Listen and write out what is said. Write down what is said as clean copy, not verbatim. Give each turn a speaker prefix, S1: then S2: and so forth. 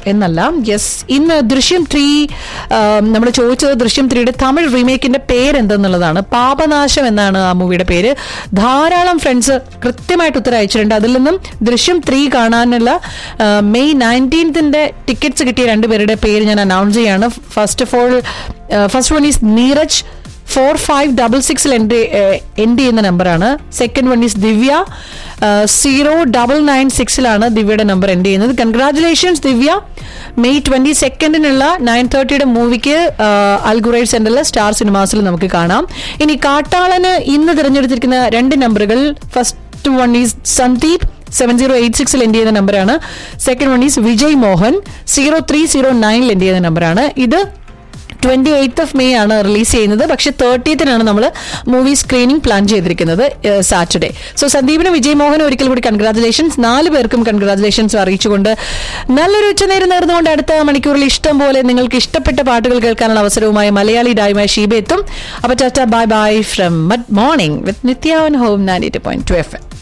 S1: എന്നല്ല. യെസ്, ഇന്ന് ദൃശ്യം 3 നമ്മൾ ചോദിച്ചത് ദൃശ്യം 3യുടെ തമിഴ് റീമേക്കിന്റെ പേരെന്തെന്നുള്ളതാണ്. പാപനാശം എന്നാണ് ആ മൂവിയുടെ പേര്. ധാരാളം ഫ്രണ്ട്സ് കൃത്യമായിട്ട് ഉത്തരം അയച്ചിട്ടുണ്ട്. അതിൽ നിന്നും ദൃശ്യം 3 കാണാനുള്ള May 19th ടിക്കറ്റ്സ് കിട്ടിയ രണ്ടുപേരുടെ പേര് ഞാൻ അനൗൺസ് ചെയ്യാണ്. First one is Neeraj 4566 end ചെയ്യുന്ന നമ്പറാണ്. സെക്കൻഡ് വൺ ഈസ് ദിവ്യ 0996 ദിവ്യയുടെ നമ്പർ എൻഡ് ചെയ്യുന്നത്. കൺഗ്രാറ്റുലേഷൻസ് ദിവ്യ. May 22 9:30 മൂവിക്ക് അൽഗുറൈഡ് സെന്ററിലെ സ്റ്റാർ സിനിമാസിൽ നമുക്ക് കാണാം. ഇനി കാട്ടാളന് ഇന്ന് തിരഞ്ഞെടുത്തിരിക്കുന്ന 2 നമ്പറുകൾ, first one is Sandeep 7086 end ചെയ്യുന്ന നമ്പറാണ്. Second one is Vijay Mohan 0309 end ചെയ്യുന്ന നമ്പറാണ്. ഇത് 28th May ആണ് റിലീസ് ചെയ്യുന്നത്. പക്ഷെ 30th നമ്മൾ മൂവി സ്ക്രീനിങ് പ്ലാൻ ചെയ്തിരിക്കുന്നത് സാറ്റർഡേ. സോ സന്ദീപിനും വിജയ് മോഹനും ഒരിക്കൽ കൂടി കൺഗ്രാറ്റുലേഷൻസ്. 4 പേർക്കും കൺഗ്രാറ്റുലേഷൻസ് അറിയിച്ചുകൊണ്ട് നല്ലൊരു ഉച്ചനേരം നേർന്നുകൊണ്ട് അടുത്ത മണിക്കൂറിൽ ഇഷ്ടം പോലെ നിങ്ങൾക്ക് ഇഷ്ടപ്പെട്ട പാട്ടുകൾ കേൾക്കാനുള്ള അവസരവുമായി മലയാളി ഡായുമായി ഷീബ എത്തും. അപ്പൊ Tata, bye bye from mud morning with Nithya on home 92.2 FM.